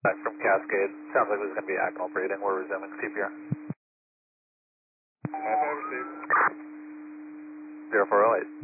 Back from Cascade. Sounds like there's going to be actinal breathing. We're resuming CPR. 55 received. 0408.